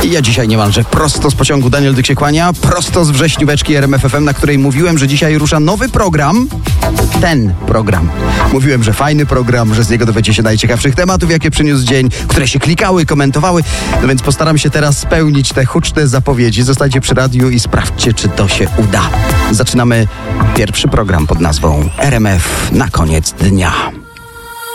I ja dzisiaj niemalże prosto z pociągu Daniel Dyk się kłania, prosto z wrześnióweczki RMF FM, na której mówiłem, że dzisiaj rusza nowy program. Ten program. Mówiłem, że fajny program, że z niego dowiecie się najciekawszych tematów, jakie przyniósł dzień, które się klikały, komentowały. No więc postaram się teraz spełnić te huczne zapowiedzi. Zostańcie przy radiu i sprawdźcie, czy to się uda. Zaczynamy pierwszy program pod nazwą RMF na koniec dnia.